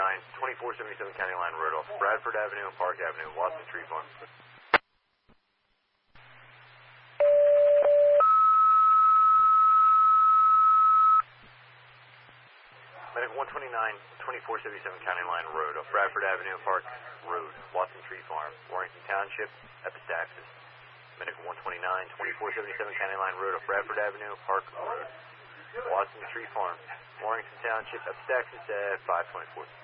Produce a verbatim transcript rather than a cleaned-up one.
twenty-nine, twenty-four seventy-seven County Line Road off Bradford Avenue and Park Avenue, Watson Tree Farm. Medic one twenty-nine, twenty-four seventy-seven County Line Road off Bradford Avenue and Park Road, Watson Tree Farm, Warrington Township, Epistaxis. Medic one twenty-nine, twenty-four seventy-seven County Line Road off Bradford Avenue, Park Road, Watson Tree Farm, Warrington Township, Epistaxis at five twenty-four.